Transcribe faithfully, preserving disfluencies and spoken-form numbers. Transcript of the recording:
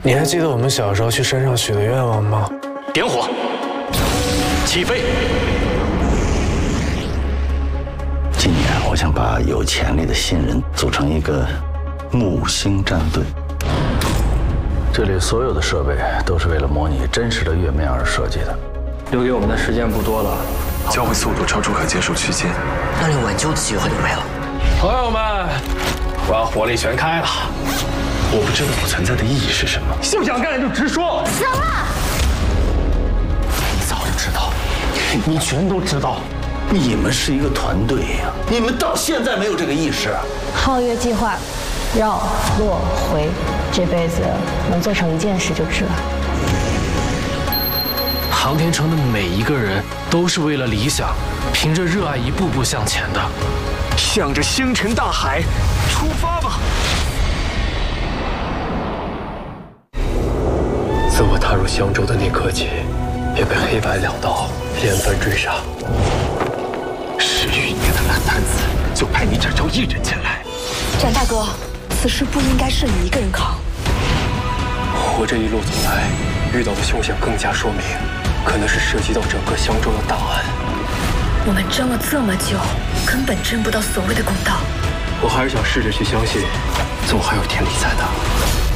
你还记得我们小时候去山上许的愿望吗？ 点火，起飞。 今年我想把有潜力的新人组成一个木星战队。这里所有的设备都是为了模拟真实的月面而设计的。 留给我们的时间不多了， 交会速度超出可接受区间， 那连挽救的机会都没了。 朋友们，我要火力全开了。 我不知道不存在的意义是什么。 不想干了就直说。 行了， 你早就知道，你全都知道。你们是一个团队呀，你们到现在没有这个意识。 皓月计划，绕落回，这辈子能做成一件事就值了。 航天城的每一个人都是为了理想，凭着热爱一步步向前的。 向着星辰大海出发吧！ 自我踏入香洲的那刻起，便被黑白两道连番追杀。 十余年的烂摊子，就派你展昭一人前来。 展大哥，此事不应该是你一个人扛。 我这一路走来，遇到的凶险更加说明，可能是涉及到整个香洲的大案。 我们争了这么久，根本争不到所谓的公道。 我还是想试着去相信，总还有天理在的。